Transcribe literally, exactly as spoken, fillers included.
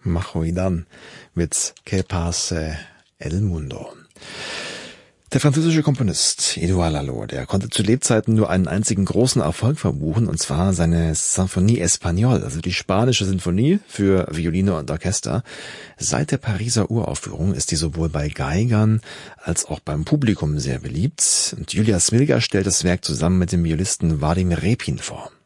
Majoidan mit Que pase el mundo. Der französische Komponist Édouard Lalo, der konnte zu Lebzeiten nur einen einzigen großen Erfolg verbuchen, und zwar seine Symphonie Espagnole, also die spanische Sinfonie für Violine und Orchester. Seit der Pariser Uraufführung ist die sowohl bei Geigern als auch beim Publikum sehr beliebt. Und Julia Smilga stellt das Werk zusammen mit dem Violisten Vadim Repin vor.